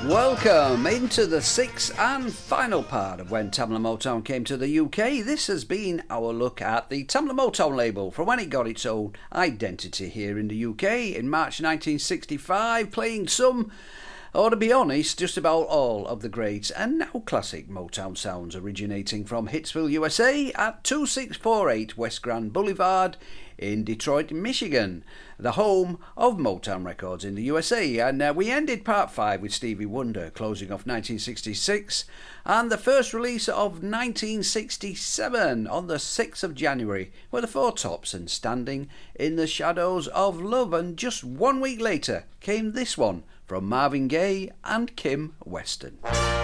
Welcome into the sixth and final part of When Tamla Motown Came to the UK. This has been our look at the Tamla Motown label from when it got its own identity here in the UK in March 1965, playing some, or to be honest, just about all of the great and now classic Motown sounds originating from Hitsville, USA at 2648 West Grand Boulevard in Detroit, Michigan, the home of Motown Records in the USA. And we ended part 5 with Stevie Wonder, closing off 1966, and the first release of 1967 on the 6th of January were the Four Tops and Standing in the Shadows of Love. And just 1 week later came this one from Marvin Gaye and Kim Weston.